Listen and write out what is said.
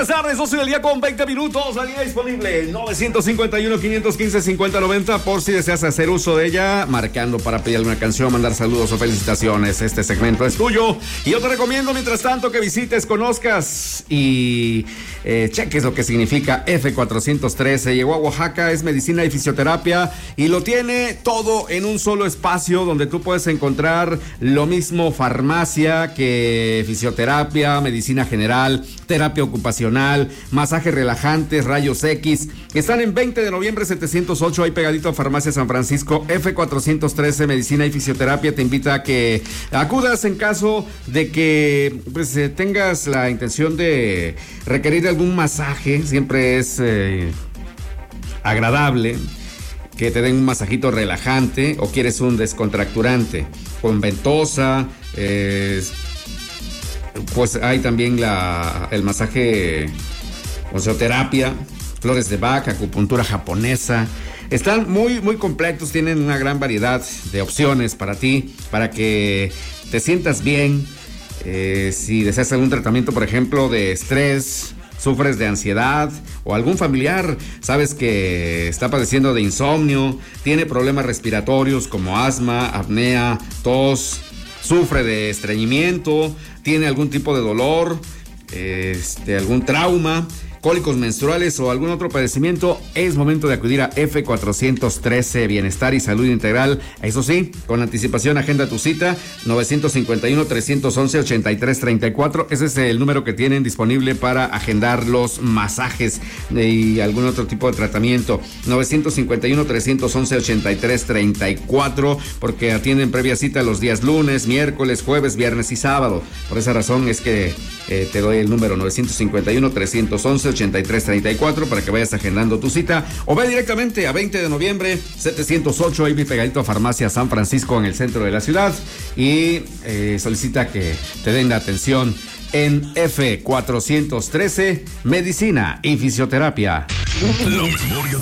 buenas tardes, 12 del día con 20 minutos. La línea disponible 951-515-5090 por si deseas hacer uso de ella, marcando para pedir alguna canción, mandar saludos o felicitaciones. Este segmento es tuyo y yo te recomiendo mientras tanto que visites, conozcas y cheques lo que significa F413. Llegó a Oaxaca, es medicina y fisioterapia y lo tiene todo en un solo espacio donde tú puedes encontrar lo mismo farmacia que fisioterapia, medicina general, terapia ocupacional, masajes relajantes, rayos X. Están en 20 de noviembre 708, ahí pegadito a Farmacia San Francisco. F413, medicina y fisioterapia, te invita a que acudas en caso de que pues, tengas la intención de requerir algún masaje. Siempre es agradable que te den un masajito relajante o quieres un descontracturante con ventosa. Pues hay también el masaje osteoterapia, flores de Bach, acupuntura japonesa. Están muy, muy completos, tienen una gran variedad de opciones para ti, para que te sientas bien. Si deseas algún tratamiento, por ejemplo, de estrés, sufres de ansiedad o algún familiar, sabes que está padeciendo de insomnio, tiene problemas respiratorios como asma, apnea, tos, sufre de estreñimiento, tiene algún tipo de dolor, algún trauma, cólicos menstruales o algún otro padecimiento, es momento de acudir a F413 Bienestar y Salud Integral. Eso sí, con anticipación agenda tu cita, 951-311-8334. Ese es el número que tienen disponible para agendar los masajes y algún otro tipo de tratamiento. 951-311-8334, porque atienden previa cita los días lunes, miércoles, jueves, viernes y sábado. Por esa razón es que te doy el número 951-311-8334 para que vayas agendando tu cita, o ve directamente a 20 de noviembre 708, ahí pegadito a Farmacia San Francisco en el centro de la ciudad, y solicita que te den la atención en F413 Medicina y Fisioterapia. La memoria